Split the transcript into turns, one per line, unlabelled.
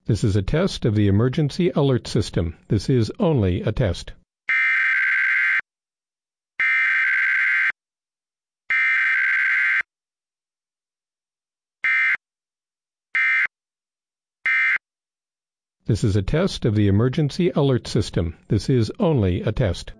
This is a test of the emergency alert system. This is only a test. This is a test of the emergency alert system. This is only a test.